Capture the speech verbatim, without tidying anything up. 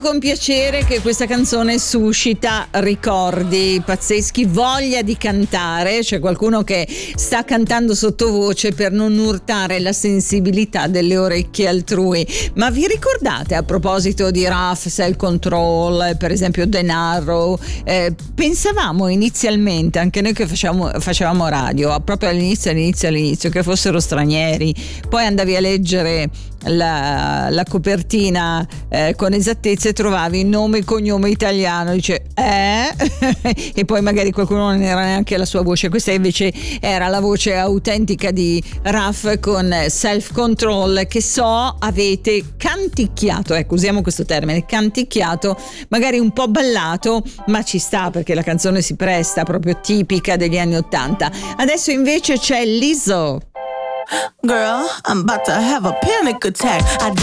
Con piacere che questa canzone suscita ricordi pazzeschi, voglia di cantare. C'è qualcuno che sta cantando sottovoce per non urtare la sensibilità delle orecchie altrui. Ma vi ricordate, a proposito di Rough, Self Control, per esempio The Narrow, eh, pensavamo inizialmente, anche noi che facevamo, facevamo radio, proprio all'inizio all'inizio all'inizio che fossero stranieri. Poi andavi a leggere la, la copertina eh, con esattezza e trovavi nome e cognome italiano, dice eh e poi magari qualcuno non era neanche la sua voce. Questa invece era la voce autentica di Rough con Self Control, che so avete canticchiato, ecco, usiamo questo termine, canticchiato, magari un po' ballato, ma ci sta perché la canzone si presta, proprio tipica degli anni ottanta. Adesso invece c'è Lizzo. Girl, I'm about to have a panic attack. I